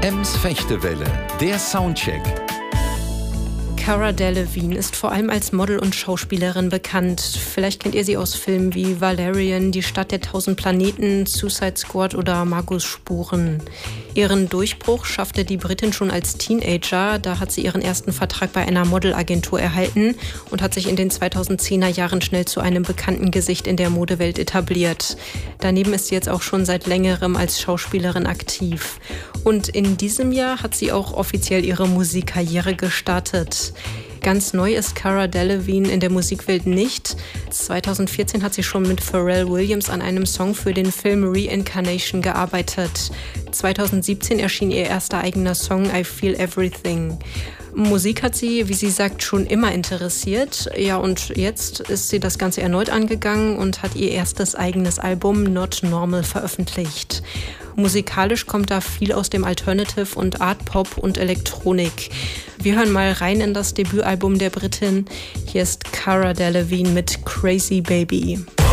Ems Fechtewelle, der Soundcheck. Cara Delevingne ist vor allem als Model und Schauspielerin bekannt. Vielleicht kennt ihr sie aus Filmen wie Valerian, Die Stadt der 1000 Planeten, Suicide Squad oder Margos Spuren. Ihren Durchbruch schaffte die Britin schon als Teenager. Da hat sie ihren ersten Vertrag bei einer Modelagentur erhalten und hat sich in den 2010er Jahren schnell zu einem bekannten Gesicht in der Modewelt etabliert. Daneben ist sie jetzt auch schon seit längerem als Schauspielerin aktiv. Und in diesem Jahr hat sie auch offiziell ihre Musikkarriere gestartet. Ganz neu ist Cara Delevingne in der Musikwelt nicht. 2014 hat sie schon mit Pharrell Williams an einem Song für den Film Reincarnation gearbeitet. 2017 erschien ihr erster eigener Song I Feel Everything. Musik hat sie, wie sie sagt, schon immer interessiert. Ja, und jetzt ist sie das Ganze erneut angegangen und hat ihr erstes eigenes Album Not Normal veröffentlicht. Musikalisch kommt da viel aus dem Alternative und Art Pop und Elektronik. Wir hören mal rein in das Debütalbum der Britin. Hier ist Cara Delevingne mit Crazy Baby.